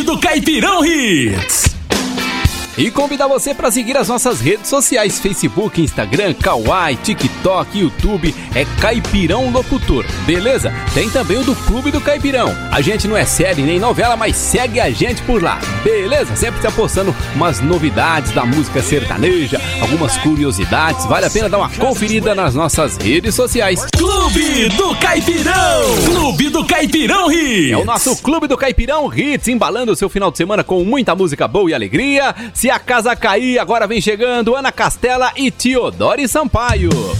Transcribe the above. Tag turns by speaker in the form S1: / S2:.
S1: Clube do Caipirão Hits.
S2: E convidar você para seguir as nossas redes sociais, Facebook, Instagram, Kawai, TikTok, YouTube, é Caipirão Locutor, beleza? Tem também o do Clube do Caipirão. A gente não é série nem novela, mas segue a gente por lá, beleza? Sempre está postando umas novidades da música sertaneja, algumas curiosidades, vale a pena dar uma conferida nas nossas redes sociais.
S1: Clube do Caipirão! Clube do Caipirão Hits!
S2: É o nosso Clube do Caipirão Hits, embalando o seu final de semana com muita música boa e alegria. Se a casa cair, agora vem chegando Ana Castela e Teodoro Sampaio.